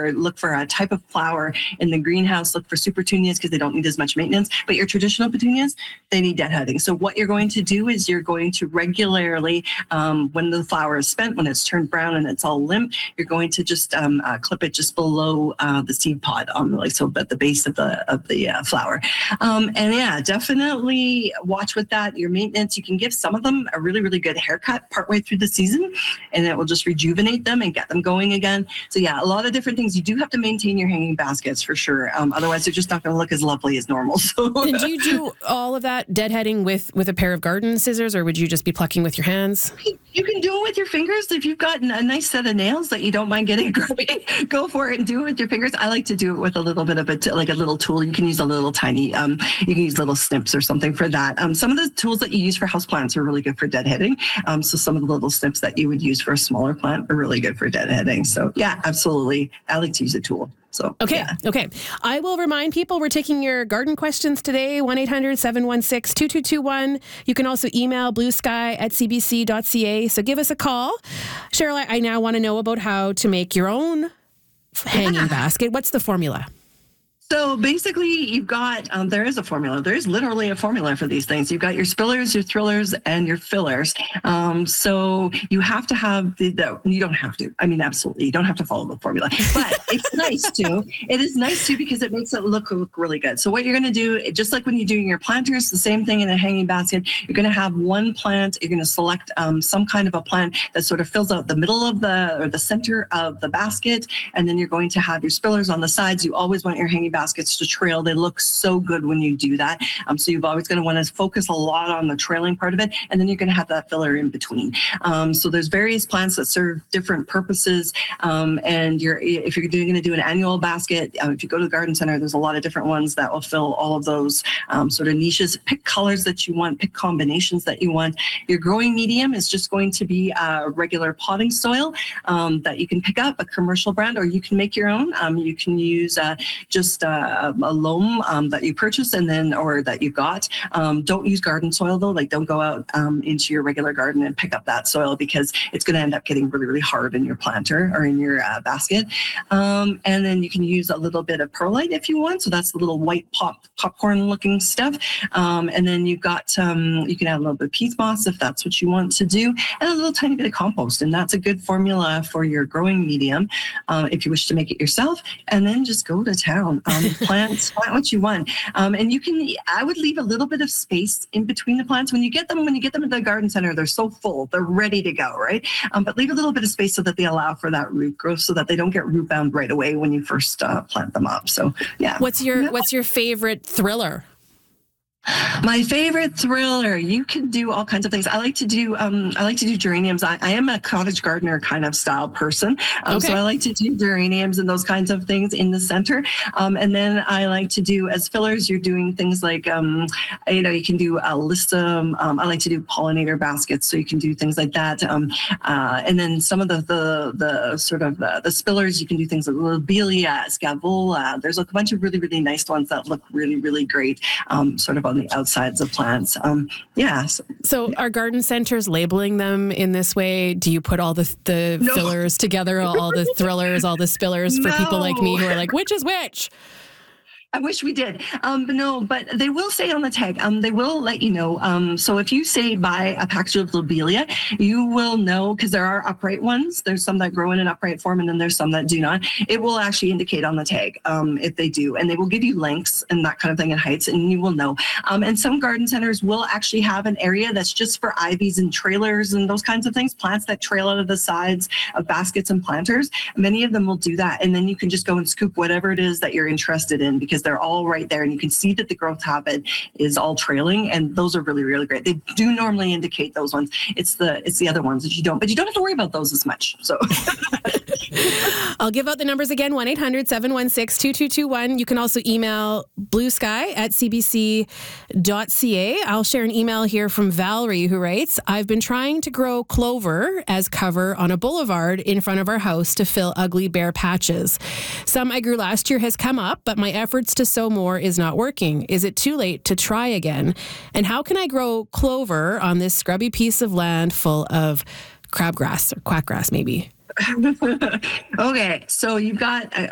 or look for a type of flower. In the greenhouse, look for super petunias because they don't need as much maintenance. But your traditional petunias, they need deadheading. So what you're going to do is you're going to regularly, when the flower is spent, when it's turned brown and it's all limp, you're going to just clip it just below the seed pod, like so at the base of the flower. And yeah, definitely watch with that. Your maintenance, you can give some of them a really, really good haircut partway through the season, and it will just rejuvenate them and get them going again. So yeah, a lot of different things. You do have to maintain your hanging baskets for sure. Otherwise, they're just not going to look as lovely as normal. So and do you do all of that deadheading with a pair of garden scissors, or would you just be plucking with your hands? You can do it with your fingers. If you've got a nice set of nails that you don't mind getting grubby, go for it and do it with your fingers. I like to do it with a little bit of like a little tool. You can use a little tiny, you can use little snips or something for that. Some of the tools that you use for houseplants are really good for deadheading. So some of the little snips that you would use for a smaller plant are really good for deadheading. So yeah, absolutely. I like to use a tool. So, okay. Yeah. Okay. I will remind people we're taking your garden questions today, 1-800-716-2221. You can also email bluesky@cbc.ca. So give us a call. Cheryl, I now want to know about how to make your own hanging basket. What's the formula? So basically, you've got, there is a formula. There is literally a formula for these things. You've got your spillers, your thrillers, and your fillers. So you have to have you don't have to. I mean, absolutely. You don't have to follow the formula. But it's nice to. It is nice to because it makes it look really good. So what you're going to do, just like when you're doing your planters, the same thing in a hanging basket. You're going to have one plant. You're going to select some kind of a plant that sort of fills out the middle of the center of the basket. And then you're going to have your spillers on the sides. You always want your hanging baskets to trail. They look so good when you do that. So you've always going to want to focus a lot on the trailing part of it, and then you're going to have that filler in between. So there's various plants that serve different purposes. And if you're going to do an annual basket, if you go to the garden center, there's a lot of different ones that will fill all of those sort of niches. Pick colors that you want, pick combinations that you want. Your growing medium is just going to be a regular potting soil that you can pick up, a commercial brand, or you can make your own. You can use just a loam that you purchase or that you got. Don't use garden soil though. Like don't go out into your regular garden and pick up that soil because it's going to end up getting really, really hard in your planter or in your basket. And then you can use a little bit of perlite if you want. So that's the little white popcorn looking stuff. And then you've got, you can add a little bit of peat moss if that's what you want to do, and a little tiny bit of compost. And that's a good formula for your growing medium if you wish to make it yourself. And then just go to town. Plant what you want. And I would leave a little bit of space in between the plants. When you get them at the garden center, they're so full, they're ready to go, right? But leave a little bit of space so that they allow for that root growth so that they don't get root bound right away when you first plant them up. So yeah. What's your favorite thriller? My favorite thriller, you can do all kinds of things. I like to do geraniums. I am a cottage gardener kind of style person. So I like to do geraniums and those kinds of things in the center. And then I like to do, as fillers, you're doing things like, you can do alyssum. I like to do pollinator baskets. So you can do things like that. And then some of the sort of the spillers, you can do things like lobelia, scaevola. There's a bunch of really, really nice ones that look really, really great, sort of on the outsides of plants. So are garden centers labeling them in this way? Do you put all the fillers together, all the thrillers, all the spillers for people like me who are like, which is which? I wish we did. But they will say on the tag, they will let you know. So if you say buy a package of lobelia, you will know, because there are upright ones. There's some that grow in an upright form, and then there's some that do not. It will actually indicate on the tag if they do. And they will give you lengths and that kind of thing and heights, and you will know. And some garden centers will actually have an area that's just for ivies and trailers and those kinds of things, plants that trail out of the sides of baskets and planters. Many of them will do that. And then you can just go and scoop whatever it is that you're interested in, because they're all right there, and you can see that the growth habit is all trailing, and those are really, really great. They do normally indicate those ones. It's the other ones that you don't, but you don't have to worry about those as much. So I'll give out the numbers again, 1-800-716-2221. You can also email bluesky@cbc.ca. I'll share an email here from Valerie, who writes, I've been trying to grow clover as cover on a boulevard in front of our house to fill ugly bare patches. Some I grew last year has come up, but my efforts to sow more is not working. Is it too late to try again? And how can I grow clover on this scrubby piece of land full of crabgrass or quackgrass maybe? Okay, so you've got